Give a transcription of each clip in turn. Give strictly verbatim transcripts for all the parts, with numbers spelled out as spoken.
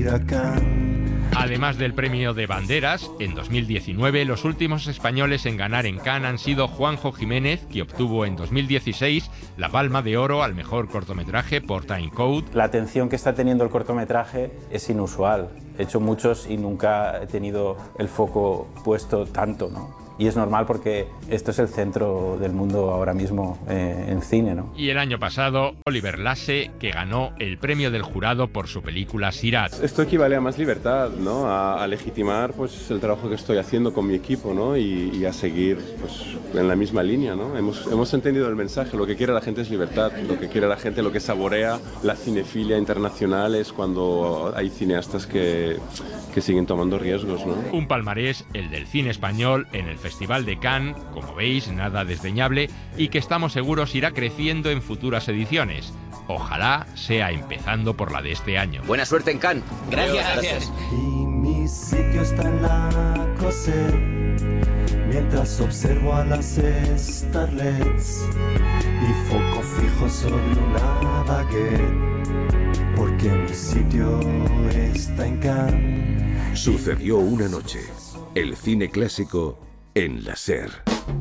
ir a Cannes. Además del premio de Banderas, en dos mil diecinueve los últimos españoles en ganar en Cannes han sido Juanjo Jiménez, que obtuvo en dos mil dieciséis la Palma de Oro al mejor cortometraje por Time Code. La atención que está teniendo el cortometraje es inusual. He hecho muchos y nunca he tenido el foco puesto tanto, ¿no? Y es normal porque esto es el centro del mundo ahora mismo eh, en cine, ¿no? Y el año pasado, Oliver Lasse, que ganó el premio del jurado por su película Sirat. Esto equivale a más libertad, ¿no? A, a legitimar pues, el trabajo que estoy haciendo con mi equipo, ¿no? Y, y a seguir pues, en la misma línea, ¿no? Hemos, hemos entendido el mensaje. Lo que quiere la gente es libertad. Lo que quiere la gente, lo que saborea la cinefilia internacional es cuando hay cineastas que, que siguen tomando riesgos, ¿no? Un palmarés, el del cine español, en el Festival de Cannes, como veis, nada desdeñable, y que estamos seguros irá creciendo en futuras ediciones. Ojalá sea empezando por la de este año. Buena suerte en Cannes. Gracias, gracias. Y mi sitio está en la Creuset, mientras observo a las starlets y foco fijo sobre una baguette, porque mi sitio está en Cannes. Sucedió una noche. El cine clásico en la SER.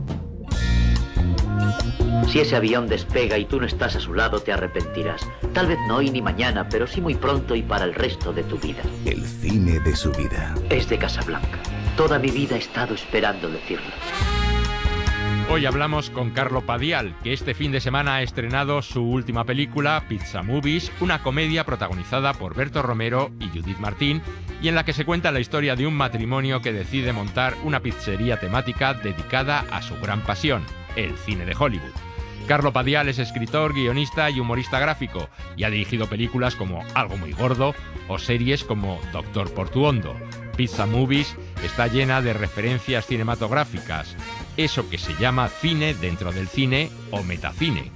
Si ese avión despega y tú no estás a su lado, te arrepentirás. Tal vez no hoy ni mañana, pero sí muy pronto y para el resto de tu vida. El cine de su vida. Es de Casablanca. Toda mi vida he estado esperando decirlo. Hoy hablamos con Carlo Padial, que este fin de semana ha estrenado su última película, Pizza Movies, una comedia protagonizada por Berto Romero y Judith Martín, y en la que se cuenta la historia de un matrimonio que decide montar una pizzería temática dedicada a su gran pasión, el cine de Hollywood. Carlo Padial es escritor, guionista y humorista gráfico, y ha dirigido películas como Algo muy gordo o series como Doctor Portuondo. Pizza Movies está llena de referencias cinematográficas, eso que se llama cine dentro del cine o metacine.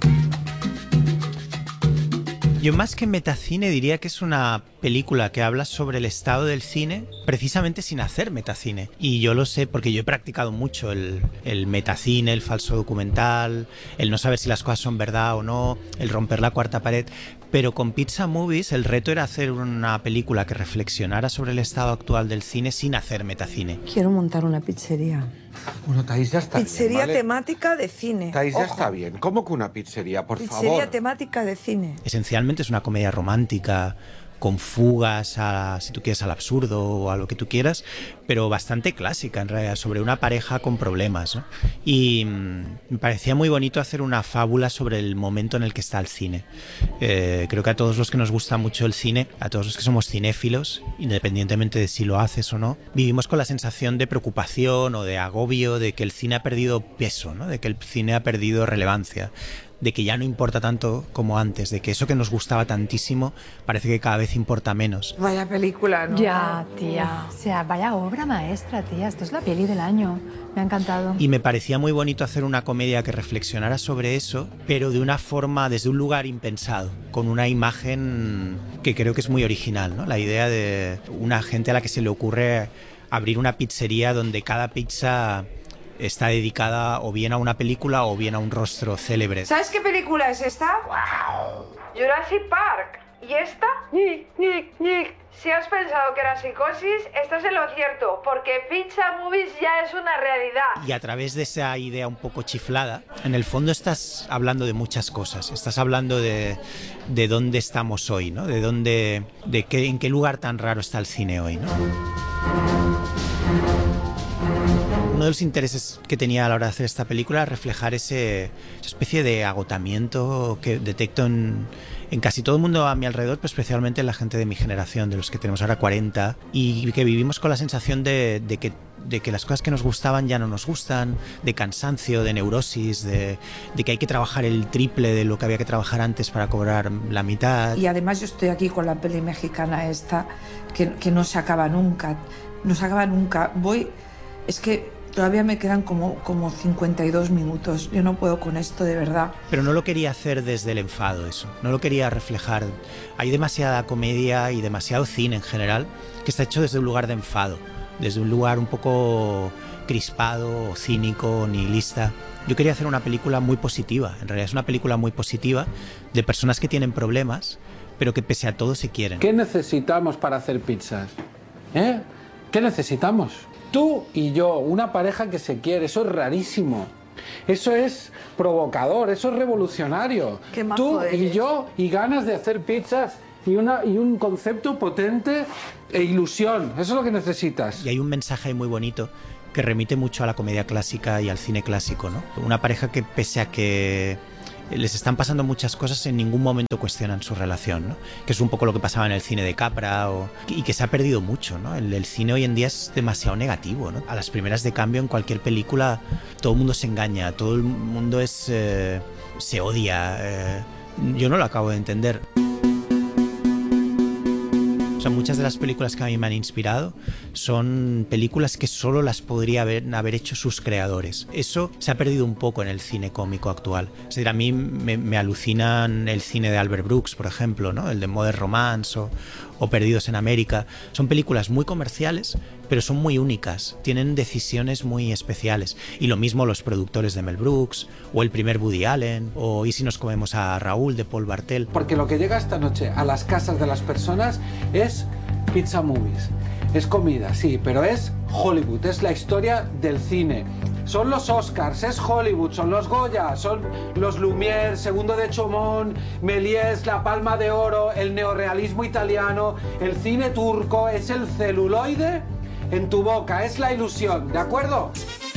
Yo más que metacine diría que es una película que habla sobre el estado del cine precisamente sin hacer metacine. Y yo lo sé porque yo he practicado mucho el, el metacine, el falso documental, el no saber si las cosas son verdad o no, el romper la cuarta pared. Pero con Pizza Movies el reto era hacer una película que reflexionara sobre el estado actual del cine sin hacer metacine. Quiero montar una pizzería. Bueno, Thais, ya está Pizzería bien, ¿vale? temática de cine. Thais, ya Ojo. está bien. ¿Cómo que una pizzería, por Pizzería favor? temática de cine. Esencialmente es una comedia romántica, con fugas, a, si tú quieres, al absurdo o a lo que tú quieras, pero bastante clásica en realidad, sobre una pareja con problemas, ¿no? Y mmm, me parecía muy bonito hacer una fábula sobre el momento en el que está el cine. Eh, creo que a todos los que nos gusta mucho el cine, a todos los que somos cinéfilos, independientemente de si lo haces o no, vivimos con la sensación de preocupación o de agobio, de que el cine ha perdido peso, ¿no? De que el cine ha perdido relevancia, de que ya no importa tanto como antes, de que eso que nos gustaba tantísimo parece que cada vez importa menos. Vaya película, ¿no? Ya, tía. O sea, vaya obra maestra, tía. Esto es la peli del año. Me ha encantado. Y me parecía muy bonito hacer una comedia que reflexionara sobre eso, pero de una forma, desde un lugar impensado, con una imagen que creo que es muy original, ¿no? La idea de una gente a la que se le ocurre abrir una pizzería donde cada pizza está dedicada o bien a una película o bien a un rostro célebre. ¿Sabes qué película es esta? ¡Wow! Jurassic Park. ¿Y esta? Nick, Nick, Nick. Si has pensado que era psicosis, estás en lo cierto, porque Pizza Movies ya es una realidad. Y a través de esa idea un poco chiflada, en el fondo estás hablando de muchas cosas. Estás hablando de, de dónde estamos hoy, ¿no? De dónde, de qué, en qué lugar tan raro está el cine hoy, ¿no? Uno de los intereses que tenía a la hora de hacer esta película era reflejar ese, esa especie de agotamiento que detecto en, en casi todo el mundo a mi alrededor, pero especialmente en la gente de mi generación, de los que tenemos ahora cuarenta, y que vivimos con la sensación de, de, que, de que las cosas que nos gustaban ya no nos gustan, de cansancio, de neurosis, de, de que hay que trabajar el triple de lo que había que trabajar antes para cobrar la mitad. Y además yo estoy aquí con la peli mexicana esta, que, que no se acaba nunca, no se acaba nunca. Voy, es que todavía me quedan como, como cincuenta y dos minutos. Yo no puedo con esto, de verdad. Pero no lo quería hacer desde el enfado, eso. No lo quería reflejar. Hay demasiada comedia y demasiado cine en general que está hecho desde un lugar de enfado, desde un lugar un poco crispado, cínico, nihilista. Yo quería hacer una película muy positiva. En realidad es una película muy positiva de personas que tienen problemas, pero que pese a todo se quieren. ¿Qué necesitamos para hacer pizzas? ¿Eh? ¿Qué necesitamos? Tú y yo, una pareja que se quiere, eso es rarísimo. Eso es provocador, eso es revolucionario. Qué majo Tú y eres. yo y ganas de hacer pizzas y, una, y un concepto potente e ilusión. Eso es lo que necesitas. Y hay un mensaje muy bonito que remite mucho a la comedia clásica y al cine clásico, ¿no? Una pareja que pese a que les están pasando muchas cosas, en ningún momento cuestionan su relación, ¿no? Que es un poco lo que pasaba en el cine de Capra o, y que se ha perdido mucho, ¿no? El, el cine hoy en día es demasiado negativo, ¿no? A las primeras de cambio en cualquier película todo el mundo se engaña, todo el mundo es eh, se odia. Eh, yo no lo acabo de entender. O sea, muchas de las películas que a mí me han inspirado son películas que solo las podría haber, haber hecho sus creadores. Eso se ha perdido un poco en el cine cómico actual. Es decir, a mí me, me alucinan el cine de Albert Brooks, por ejemplo, ¿no? El de Modern Romance o, o Perdidos en América. Son películas muy comerciales, pero son muy únicas. Tienen decisiones muy especiales. Y lo mismo los productores de Mel Brooks, o el primer Woody Allen, o Y si nos comemos a Raúl, de Paul Bartel. Porque lo que llega esta noche a las casas de las personas es pizza movies. Es comida, sí, pero es Hollywood, es la historia del cine. Son los Oscars, es Hollywood, son los Goya, son los Lumière, Segundo de Chaumont, Méliès, la Palma de Oro, el neorrealismo italiano, el cine turco, es el celuloide en tu boca, es la ilusión, ¿de acuerdo?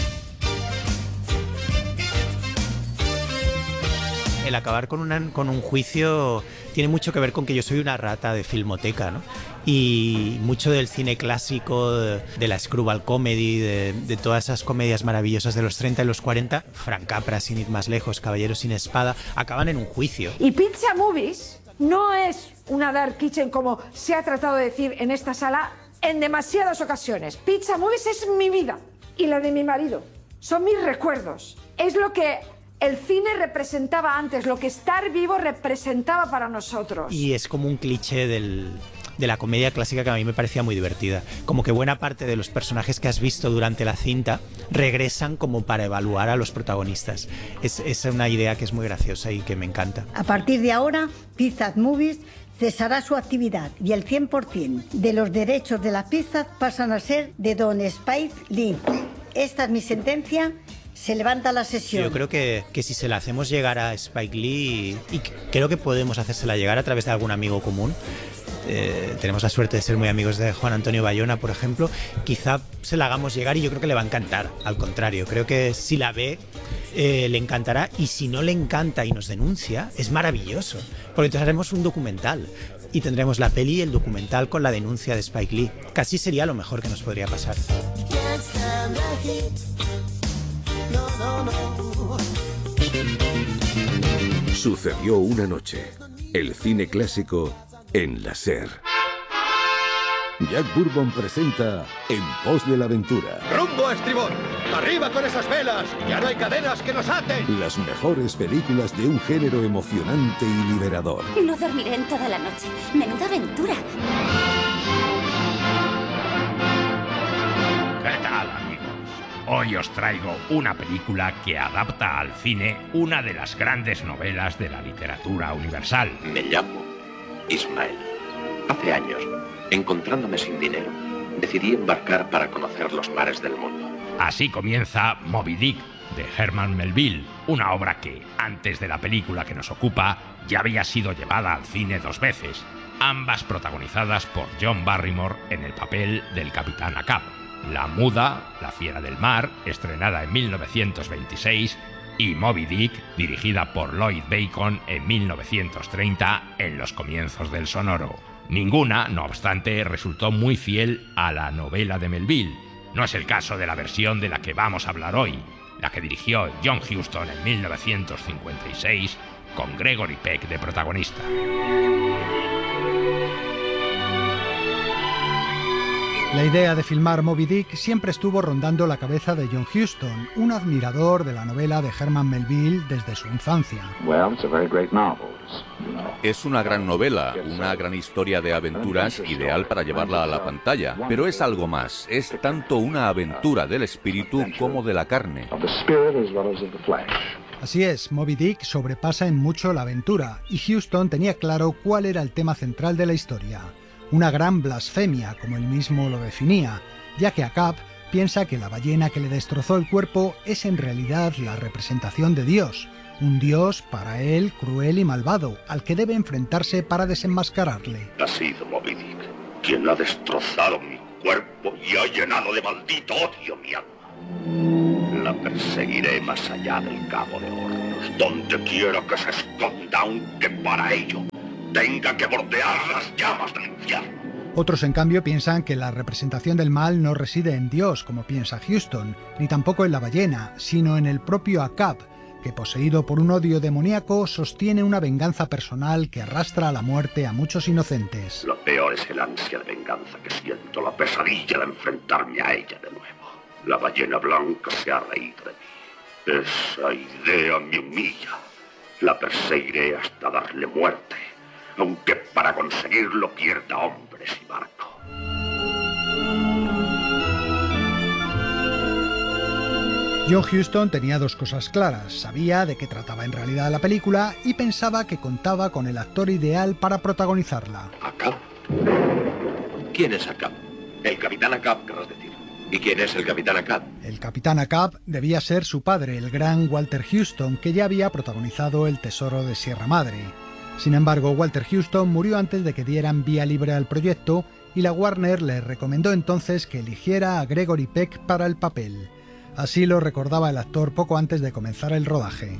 El acabar con, una, con un juicio tiene mucho que ver con que yo soy una rata de filmoteca, ¿no? Y mucho del cine clásico, de, de la screwball comedy, de, de todas esas comedias maravillosas de los treinta y los cuarenta, Frank Capra, sin ir más lejos, Caballero sin espada, acaban en un juicio. Y Pizza Movies no es una dark kitchen como se ha tratado de decir en esta sala en demasiadas ocasiones. Pizza Movies es mi vida y la de mi marido. Son mis recuerdos. Es lo que el cine representaba antes, lo que estar vivo representaba para nosotros. Y es como un cliché del, de la comedia clásica que a mí me parecía muy divertida. Como que buena parte de los personajes que has visto durante la cinta regresan como para evaluar a los protagonistas. Es, es una idea que es muy graciosa y que me encanta. A partir de ahora, Pizza Movies cesará su actividad y el cien por ciento de los derechos de las pizzas pasan a ser de Don Spike Lee. Esta es mi sentencia. Se levanta la sesión. Yo creo que, que si se la hacemos llegar a Spike Lee, y creo que podemos hacérsela llegar a través de algún amigo común, eh, tenemos la suerte de ser muy amigos de Juan Antonio Bayona, por ejemplo, quizá se la hagamos llegar y yo creo que le va a encantar. Al contrario, creo que si la ve, eh, le encantará, y si no le encanta y nos denuncia, es maravilloso, porque entonces haremos un documental y tendremos la peli y el documental con la denuncia de Spike Lee. Casi sería lo mejor que nos podría pasar. Sucedió una noche. El cine clásico en la SER. Jack Bourbon presenta En pos de la aventura. ¡Rumbo a estribor! ¡Arriba con esas velas! ¡Ya no hay cadenas que nos aten! Las mejores películas de un género emocionante y liberador. No dormiré en toda la noche. ¡Menuda aventura! ¿Qué tal, amigos? Hoy os traigo una película que adapta al cine una de las grandes novelas de la literatura universal. Me llamo Ismael. Hace años, encontrándome sin dinero, decidí embarcar para conocer los mares del mundo. Así comienza Moby Dick, de Herman Melville, una obra que, antes de la película que nos ocupa, ya había sido llevada al cine dos veces, ambas protagonizadas por John Barrymore en el papel del Capitán Ahab. La Muda, La Fiera del Mar, estrenada en mil novecientos veintiséis, y Moby Dick, dirigida por Lloyd Bacon en mil novecientos treinta, en los comienzos del sonoro. Ninguna, no obstante, resultó muy fiel a la novela de Melville. No es el caso de la versión de la que vamos a hablar hoy, la que dirigió John Huston en mil novecientos cincuenta y seis, con Gregory Peck de protagonista. La idea de filmar Moby Dick siempre estuvo rondando la cabeza de John Huston, un admirador de la novela de Herman Melville desde su infancia. Es una gran novela, una gran historia de aventuras ideal para llevarla a la pantalla, pero es algo más, es tanto una aventura del espíritu como de la carne. Así es, Moby Dick sobrepasa en mucho la aventura, y Huston tenía claro cuál era el tema central de la historia. Una gran blasfemia, como él mismo lo definía, ya que Ahab piensa que la ballena que le destrozó el cuerpo es en realidad la representación de Dios, un Dios para él cruel y malvado, al que debe enfrentarse para desenmascararle. Ha sido Moby Dick quien ha destrozado mi cuerpo y ha llenado de maldito odio mi alma. La perseguiré más allá del Cabo de Hornos, donde quiera que se esconda, aunque para ello tenga que bordear las llamas del infierno. Otros, en cambio, piensan que la representación del mal no reside en Dios, como piensa Huston, ni tampoco en la ballena, sino en el propio Ahab, que poseído por un odio demoníaco sostiene una venganza personal que arrastra a la muerte a muchos inocentes. Lo peor es el ansia de venganza que siento, la pesadilla de enfrentarme a ella de nuevo. La ballena blanca se ha reído de mí. Esa idea me humilla. La perseguiré hasta darle muerte, aunque para conseguirlo pierda hombres y barco. John Huston tenía dos cosas claras: sabía de qué trataba en realidad la película y pensaba que contaba con el actor ideal para protagonizarla. ¿Ahab? ¿Quién es Ahab? El capitán Ahab, querrás decir. ¿Y quién es el capitán Ahab? El capitán Ahab debía ser su padre, el gran Walter Huston, que ya había protagonizado El Tesoro de Sierra Madre. Sin embargo, Walter Huston murió antes de que dieran vía libre al proyecto y la Warner le recomendó entonces que eligiera a Gregory Peck para el papel. Así lo recordaba el actor poco antes de comenzar el rodaje.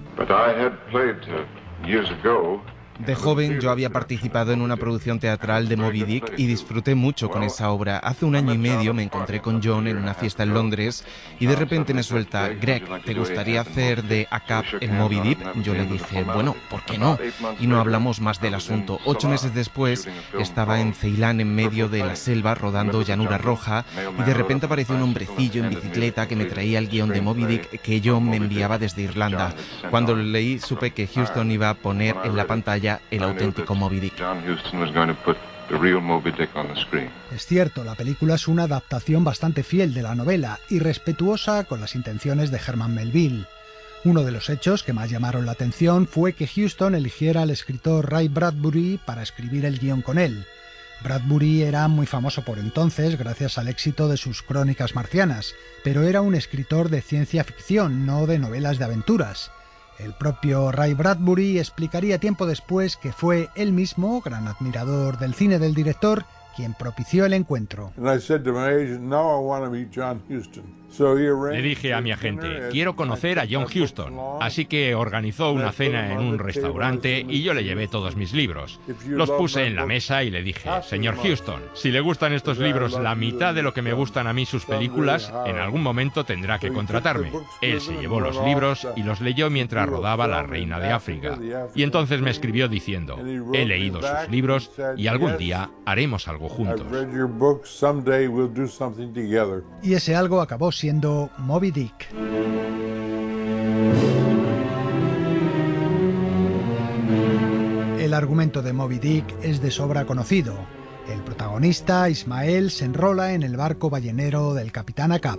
De joven yo había participado en una producción teatral de Moby Dick y disfruté mucho con esa obra. Hace un año y medio me encontré con John en una fiesta en Londres y de repente me suelta: Greg, ¿te gustaría hacer de Ahab en Moby Dick? Yo le dije, bueno, ¿por qué no? Y no hablamos más del asunto. Ocho meses después estaba en Ceilán, en medio de la selva, rodando Llanura Roja, y de repente apareció un hombrecillo en bicicleta que me traía el guión de Moby Dick que John me enviaba desde Irlanda. Cuando lo leí supe que Huston iba a poner en la pantalla el auténtico Moby Dick. Es cierto, la película es una adaptación bastante fiel de la novela y respetuosa con las intenciones de Herman Melville. Uno de los hechos que más llamaron la atención fue que Huston eligiera al escritor Ray Bradbury para escribir el guión con él. Bradbury era muy famoso por entonces gracias al éxito de sus crónicas marcianas, pero era un escritor de ciencia ficción, no de novelas de aventuras. El propio Ray Bradbury explicaría tiempo después que fue él mismo, gran admirador del cine del director, quien propició el encuentro. Le dije a mi agente, quiero conocer a John Huston, así que organizó una cena en un restaurante y yo le llevé todos mis libros. Los puse en la mesa y le dije, señor Huston, si le gustan estos libros la mitad de lo que me gustan a mí sus películas, en algún momento tendrá que contratarme. Él se llevó los libros y los leyó mientras rodaba La Reina de África. Y entonces me escribió diciendo, he leído sus libros y algún día haremos algo juntos. Y ese algo acabó siendo Moby Dick. El argumento de Moby Dick es de sobra conocido. El protagonista, Ismael, se enrola en el barco ballenero del capitán Ahab.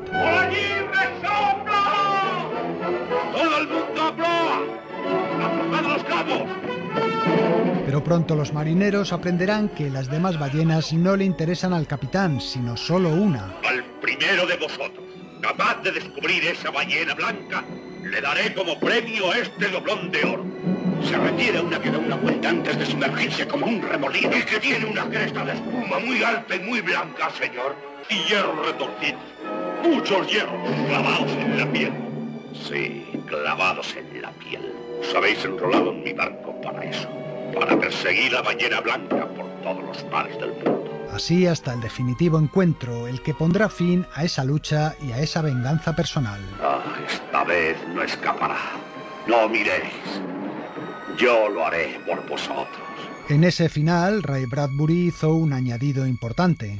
¡Todo el mundo a proa! ¡Aflojad los cabos! Pero pronto los marineros aprenderán que las demás ballenas no le interesan al capitán, sino solo una. Al primero de vosotros, capaz de descubrir esa ballena blanca, le daré como premio este doblón de oro. Se refiere a una que da una vuelta antes de sumergirse como un remolino y que tiene una cresta de espuma muy alta y muy blanca, señor. Y hierros retorcidos, muchos hierros clavados en la piel. Sí, clavados en la piel. Os habéis enrolado en mi barco para eso. Para perseguir a la ballena blanca por todos los mares del mundo. Así hasta el definitivo encuentro, el que pondrá fin a esa lucha y a esa venganza personal. Ah, esta vez no escapará. No miréis. Yo lo haré por vosotros. En ese final, Ray Bradbury hizo un añadido importante.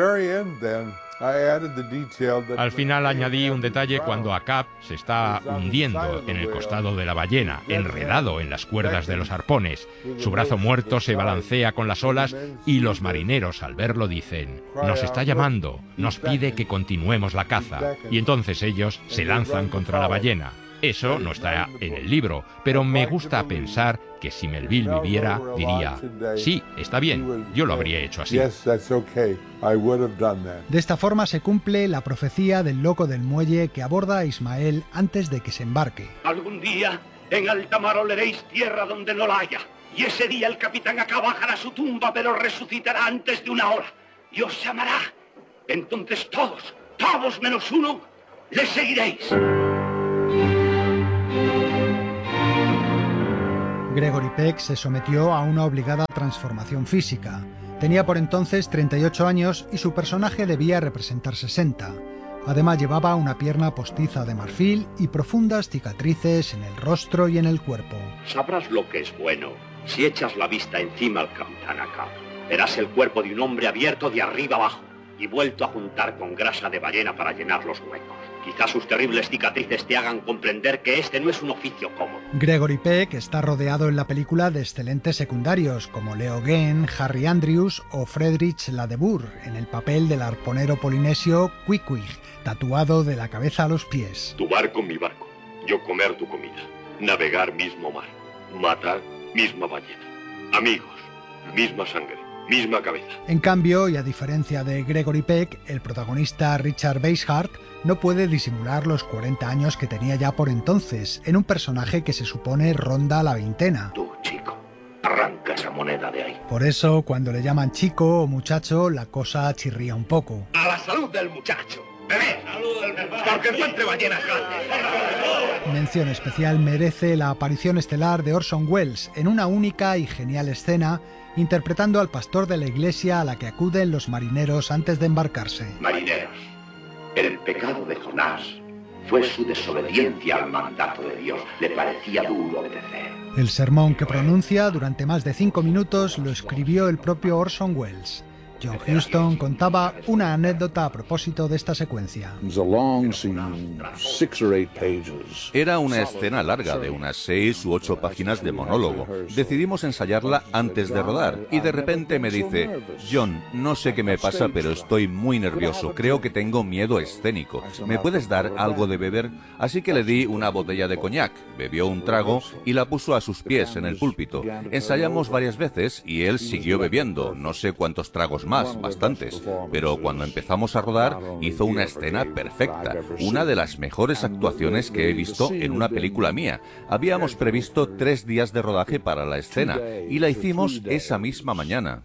Al final añadí un detalle cuando Ahab se está hundiendo en el costado de la ballena, enredado en las cuerdas de los arpones. Su brazo muerto se balancea con las olas y los marineros al verlo dicen, nos está llamando, nos pide que continuemos la caza. Y entonces ellos se lanzan contra la ballena. Eso no está en el libro, pero me gusta pensar que si Melville viviera, diría, sí, está bien, yo lo habría hecho así. De esta forma se cumple la profecía del loco del muelle que aborda a Ismael antes de que se embarque. Algún día en alta mar oleréis tierra donde no la haya. Y ese día el capitán acá bajará a su tumba, pero resucitará antes de una hora. Y os llamará. Entonces todos, todos menos uno, le seguiréis. Gregory Peck se sometió a una obligada transformación física. Tenía por entonces treinta y ocho años y su personaje debía representar sesenta. Además llevaba una pierna postiza de marfil y profundas cicatrices en el rostro y en el cuerpo. Sabrás lo que es bueno si echas la vista encima al capitán acá. Verás el cuerpo de un hombre abierto de arriba abajo y vuelto a juntar con grasa de ballena para llenar los huecos. Quizás sus terribles cicatrices te hagan comprender que este no es un oficio cómodo. Gregory Peck está rodeado en la película de excelentes secundarios como Leo Genn, Harry Andrews o Friedrich Ladebour en el papel del arponero polinesio Queequeg, tatuado de la cabeza a los pies. Tu barco, mi barco. Yo comer tu comida. Navegar mismo mar. Matar misma ballena. Amigos, misma sangre. Misma cabeza. En cambio, y a diferencia de Gregory Peck, el protagonista Richard Basehart no puede disimular los cuarenta años que tenía ya por entonces, en un personaje que se supone ronda la veintena. Tú, chico, arranca esa moneda de ahí. Por eso, cuando le llaman chico o muchacho, la cosa chirría un poco. A la salud del muchacho. Bebé, salud del muchacho. Porque encuentre ballenas grandes. Mención especial merece la aparición estelar de Orson Welles en una única y genial escena, interpretando al pastor de la iglesia a la que acuden los marineros antes de embarcarse. Marineros, el pecado de Jonás fue su desobediencia al mandato de Dios. Le parecía duro obedecer. El sermón que pronuncia durante más de cinco minutos lo escribió el propio Orson Welles. John Huston contaba una anécdota a propósito de esta secuencia. Era una escena larga de unas seis u ocho páginas de monólogo. Decidimos ensayarla antes de rodar y de repente me dice, John, no sé qué me pasa, pero estoy muy nervioso. Creo que tengo miedo escénico. ¿Me puedes dar algo de beber? Así que le di una botella de coñac, bebió un trago y la puso a sus pies en el púlpito. Ensayamos varias veces y él siguió bebiendo, no sé cuántos tragos más. Más, bastantes, pero cuando empezamos a rodar hizo una escena perfecta, una de las mejores actuaciones que he visto en una película mía. Habíamos previsto tres días de rodaje para la escena y la hicimos esa misma mañana.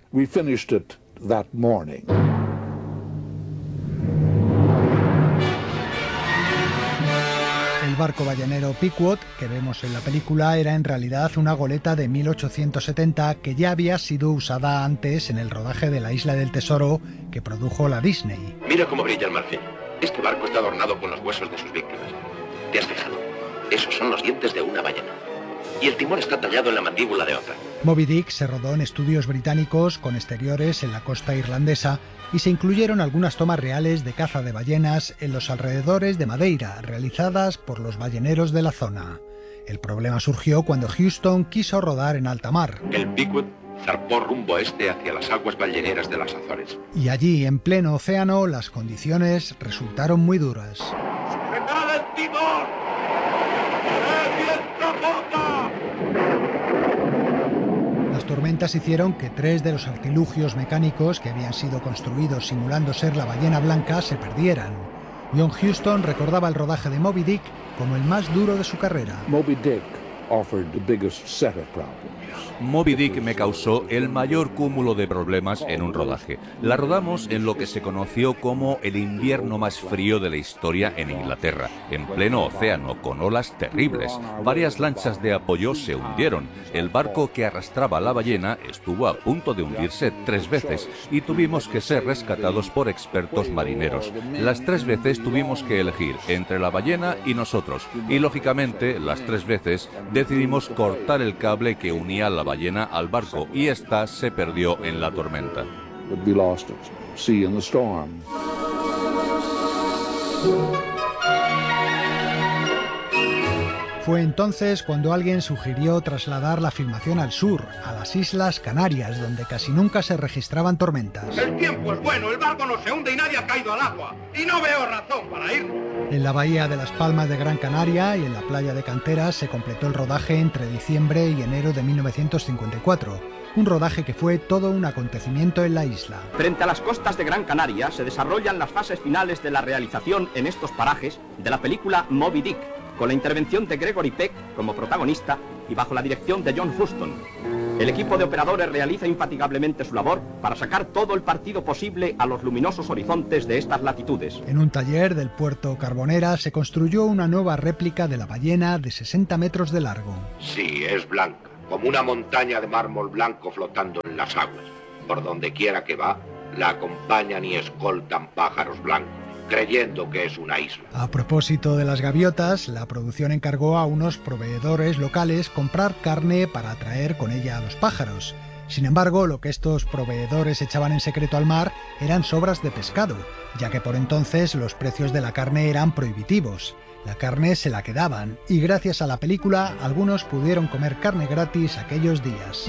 El barco ballenero Pequod, que vemos en la película, era en realidad una goleta de mil ochocientos setenta que ya había sido usada antes en el rodaje de La Isla del Tesoro que produjo la Disney. Mira cómo brilla el marfil. Este barco está adornado con los huesos de sus víctimas. ¿Te has fijado? Esos son los dientes de una ballena. Y el timón está tallado en la mandíbula de otra. Moby Dick se rodó en estudios británicos con exteriores en la costa irlandesa y se incluyeron algunas tomas reales de caza de ballenas en los alrededores de Madeira, realizadas por los balleneros de la zona. El problema surgió cuando Huston quiso rodar en alta mar. El Pequod zarpó rumbo este hacia las aguas balleneras de las Azores. Y allí, en pleno océano, las condiciones resultaron muy duras. ¡Preparad el timón! ¡El viento popa! Las tormentas hicieron que tres de los artilugios mecánicos que habían sido construidos simulando ser la ballena blanca se perdieran. John Huston recordaba el rodaje de Moby Dick como el más duro de su carrera. Moby Dick Moby Dick me causó el mayor cúmulo de problemas en un rodaje. La rodamos en lo que se conoció como el invierno más frío de la historia en Inglaterra, en pleno océano, con olas terribles. Varias lanchas de apoyo se hundieron. El barco que arrastraba la ballena estuvo a punto de hundirse tres veces y tuvimos que ser rescatados por expertos marineros. Las tres veces tuvimos que elegir entre la ballena y nosotros, y lógicamente las tres veces decidimos cortar el cable que unía la ballena al barco y esta se perdió en la tormenta. Fue entonces cuando alguien sugirió trasladar la filmación al sur, a las Islas Canarias, donde casi nunca se registraban tormentas. El tiempo es bueno, el barco no se hunde y nadie ha caído al agua. Y no veo razón para irnos. En la bahía de Las Palmas de Gran Canaria y en la playa de Canteras se completó el rodaje entre diciembre y enero de mil novecientos cincuenta y cuatro, un rodaje que fue todo un acontecimiento en la isla. Frente a las costas de Gran Canaria se desarrollan las fases finales de la realización en estos parajes de la película Moby Dick, con la intervención de Gregory Peck como protagonista y bajo la dirección de John Huston. El equipo de operadores realiza infatigablemente su labor para sacar todo el partido posible a los luminosos horizontes de estas latitudes. En un taller del puerto Carbonera se construyó una nueva réplica de la ballena de sesenta metros de largo. Sí, es blanca, como una montaña de mármol blanco flotando en las aguas. Por donde quiera que va, la acompañan y escoltan pájaros blancos, creyendo que es una isla. A propósito de las gaviotas, la producción encargó a unos proveedores locales comprar carne para atraer con ella a los pájaros. Sin embargo, lo que estos proveedores echaban en secreto al mar eran sobras de pescado, ya que por entonces los precios de la carne eran prohibitivos. La carne se la quedaban, y gracias a la película, algunos pudieron comer carne gratis aquellos días.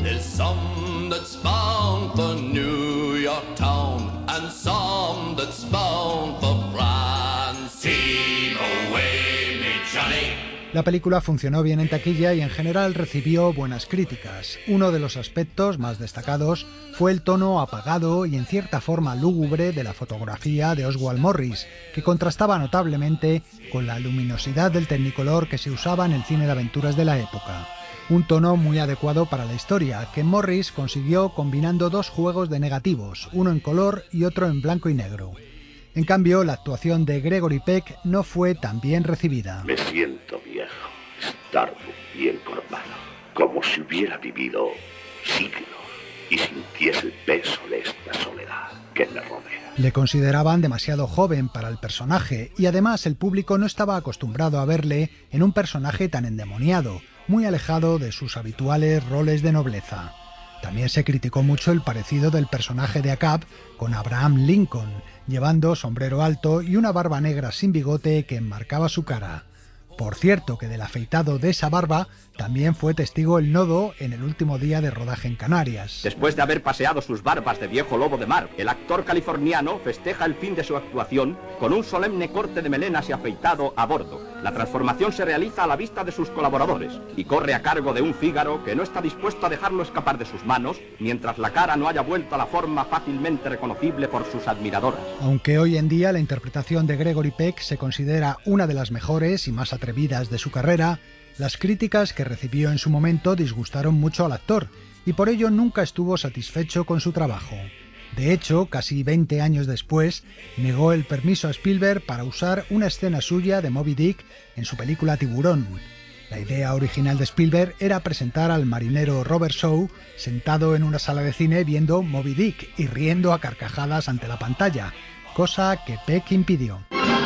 La película funcionó bien en taquilla y en general recibió buenas críticas. Uno de los aspectos más destacados fue el tono apagado y en cierta forma lúgubre de la fotografía de Oswald Morris, que contrastaba notablemente con la luminosidad del Technicolor que se usaba en el cine de aventuras de la época. Un tono muy adecuado para la historia, que Morris consiguió combinando dos juegos de negativos, uno en color y otro en blanco y negro. En cambio, la actuación de Gregory Peck no fue tan bien recibida. Me siento viejo, estardo y encorvado, como si hubiera vivido siglos y sintiese el peso de esta soledad que me rodea. Le consideraban demasiado joven para el personaje y además el público no estaba acostumbrado a verle en un personaje tan endemoniado, muy alejado de sus habituales roles de nobleza. También se criticó mucho el parecido del personaje de Ahab con Abraham Lincoln, llevando sombrero alto y una barba negra sin bigote que enmarcaba su cara. Por cierto que del afeitado de esa barba también fue testigo el Nodo en el último día de rodaje en Canarias. Después de haber paseado sus barbas de viejo lobo de mar, el actor californiano festeja el fin de su actuación con un solemne corte de melenas y afeitado a bordo. La transformación se realiza a la vista de sus colaboradores y corre a cargo de un Fígaro que no está dispuesto a dejarlo escapar de sus manos mientras la cara no haya vuelto a la forma fácilmente reconocible por sus admiradoras. Aunque hoy en día la interpretación de Gregory Peck se considera una de las mejores y más atrevidas de su carrera, las críticas que recibió en su momento disgustaron mucho al actor y por ello nunca estuvo satisfecho con su trabajo. De hecho, casi veinte años después, negó el permiso a Spielberg para usar una escena suya de Moby Dick en su película Tiburón. La idea original de Spielberg era presentar al marinero Robert Shaw sentado en una sala de cine viendo Moby Dick y riendo a carcajadas ante la pantalla, cosa que Peck impidió.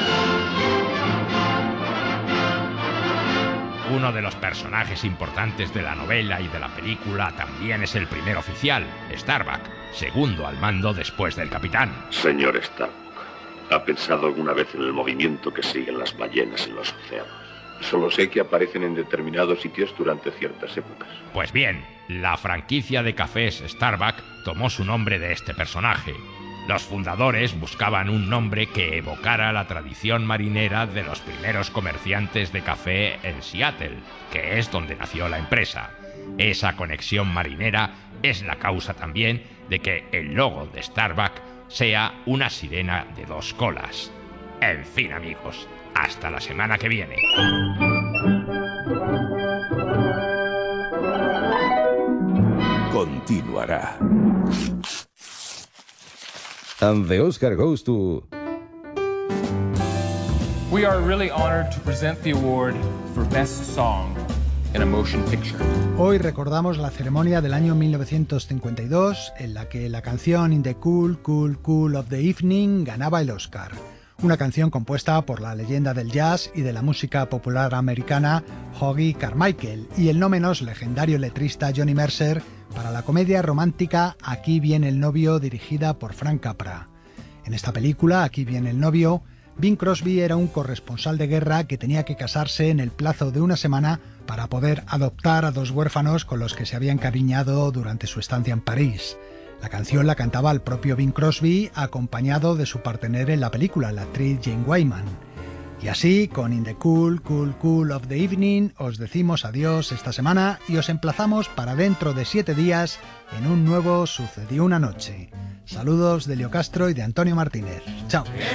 Uno de los personajes importantes de la novela y de la película también es el primer oficial, Starbuck, segundo al mando después del capitán. Señor Starbuck, ¿ha pensado alguna vez en el movimiento que siguen las ballenas en los océanos? Solo sé que aparecen en determinados sitios durante ciertas épocas. Pues bien, la franquicia de cafés Starbuck tomó su nombre de este personaje. Los fundadores buscaban un nombre que evocara la tradición marinera de los primeros comerciantes de café en Seattle, que es donde nació la empresa. Esa conexión marinera es la causa también de que el logo de Starbuck sea una sirena de dos colas. En fin, amigos, hasta la semana que viene. Continuará. And the Oscar goes to... We are really honored to present the award for Best Song in a Motion Picture. Hoy recordamos la ceremonia del año mil novecientos cincuenta y dos en la que la canción In the Cool, Cool, Cool of the Evening ganaba el Oscar. Una canción compuesta por la leyenda del jazz y de la música popular americana Hoagy Carmichael y el no menos legendario letrista Johnny Mercer para la comedia romántica Aquí viene el novio, dirigida por Frank Capra. En esta película, Aquí viene el novio, Bing Crosby era un corresponsal de guerra que tenía que casarse en el plazo de una semana para poder adoptar a dos huérfanos con los que se había encariñado durante su estancia en París. La canción la cantaba el propio Bing Crosby, acompañado de su partener en la película, la actriz Jane Wyman. Y así, con In the Cool, Cool, Cool of the Evening, os decimos adiós esta semana y os emplazamos para dentro de siete días en un nuevo Sucedió una noche. Saludos de Leo Castro y de Antonio Martínez. Chao.